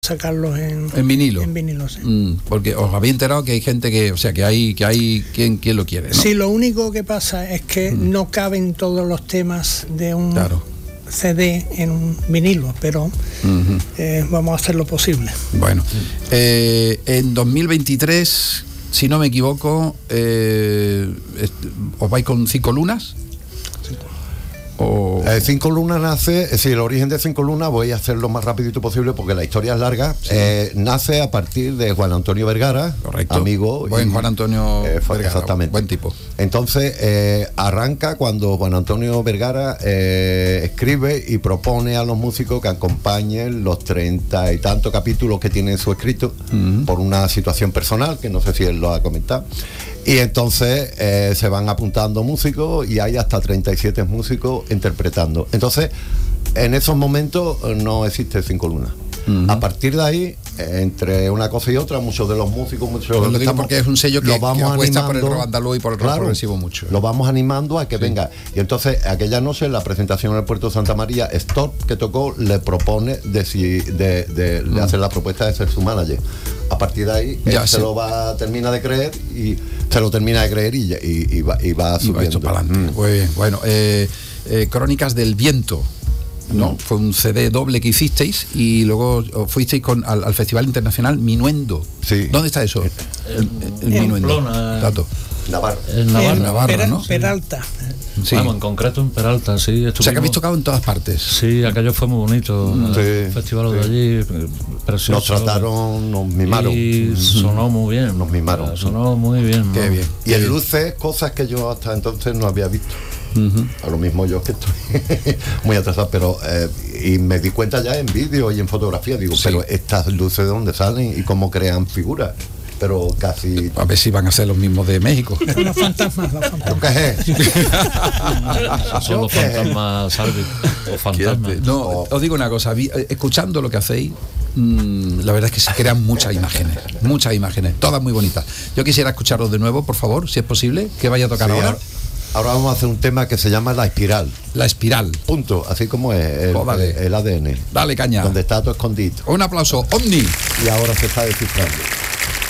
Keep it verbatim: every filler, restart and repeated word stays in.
sacarlos en, en vinilo. En vinilo, sí. Mm, porque os habéis enterado que hay gente que, o sea, que hay que hay quien, quien lo quiere, ¿no? Sí, lo único que pasa es que mm. no caben todos los temas de un claro. C D en un vinilo, pero uh-huh. eh, vamos a hacer lo posible. Bueno, eh, en dos mil veintitrés, si no me equivoco, eh, ¿os vais con Cinco Lunas? O... Eh, Cinco Lunas nace, es decir, el origen de Cinco Lunas, voy a hacerlo lo más rapidito posible porque la historia es larga. Sí. Eh, nace a partir de Juan Antonio Vergara, correcto. Amigo. Buen y, Juan Antonio eh, Vergara, exactamente. Buen tipo. Entonces, eh, arranca cuando Juan Antonio Vergara eh, escribe y propone a los músicos que acompañen los treinta y tantos capítulos que tiene en su escrito uh-huh. por una situación personal, que no sé si él lo ha comentado. Y entonces eh, se van apuntando músicos y hay hasta treinta y siete músicos interpretando. Entonces, en esos momentos no existe Cinco Lunas. Uh-huh. A partir de ahí, entre una cosa y otra, muchos de los músicos, muchos lo de digo estamos, porque es un sello que, lo vamos que apuesta animando, por el rock andaluz y por el rock claro, progresivo mucho. Lo vamos animando a que sí. venga. Y entonces, aquella noche, en la presentación en el Puerto de Santa María, Stop, que tocó, le propone de, de, de, de, uh-huh. de hacer la propuesta de ser su manager. A partir de ahí, él ya, se sí. lo va, termina de creer y se lo termina de creer y, y, y, va, y va subiendo. Y va hecho para adelante. Mm. Muy bien. Bueno, eh, eh, Crónicas del Viento, ¿no? Mm. Fue un C D doble que hicisteis y luego fuisteis con, al, al Festival Internacional Minuendo. Sí. ¿Dónde está eso? El, el, el Minuendo. Plona, Dato. Navarra. En Navarra, en Navarra Pera, ¿no? Peralta. Sí. Vamos, en concreto en Peralta, sí. Estuvimos... O sea que habéis tocado en todas partes. Sí, aquello fue muy bonito. Sí, el festival sí. de allí, precioso. Nos trataron, nos mimaron. Y sonó muy bien. Nos mimaron. Sonó muy bien. Qué ¿no? bien. Y en luces, cosas que yo hasta entonces no había visto. Uh-huh. A lo mismo yo que estoy muy atrasado, pero eh, y me di cuenta ya en vídeo y en fotografía, digo, sí. pero estas luces de dónde salen y cómo crean figuras. Pero casi... A ver si van a ser los mismos de México. Los fantasmas, los fantasmas. ¿Qué es? Son los fantasmas, Salvi. Los fantasmas. No, oh. os digo una cosa, escuchando lo que hacéis, mmm, la verdad es que se crean muchas imágenes, muchas imágenes, todas muy bonitas. Yo quisiera escucharos de nuevo, por favor, si es posible, que vaya a tocar sí, ahora. ahora. Ahora vamos a hacer un tema que se llama La Espiral. La Espiral. Punto, así como es el, oh, el, el A D N. Dale caña. Donde está todo escondido. Un aplauso, Omni. Y ahora se está descifrando.